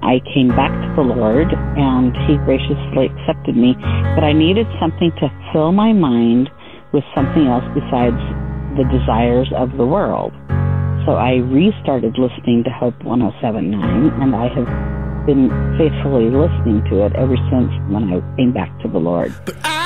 I came back to the Lord, and He graciously accepted me. But I needed something to fill my mind with something else besides the desires of the world. So I restarted listening to Hope 107.9, and I have been faithfully listening to it ever since when I came back to the Lord. But